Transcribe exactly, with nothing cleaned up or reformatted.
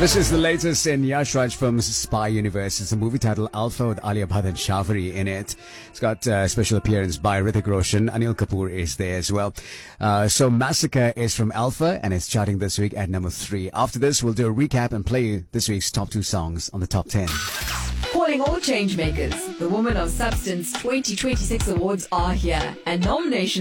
This is the latest in Yash Raj film's Spy Universe. It's a movie titled Alpha with Alia Bhatt and Shavari in it. It's got a uh, special appearance by Hrithik Roshan. Anil Kapoor is there as well. Uh, so Massacre is from Alpha and it's charting this week at number three. After this, we'll do a recap and play this week's top two songs on the top ten. Calling all changemakers. The Woman of Substance twenty twenty-six awards are here and nominations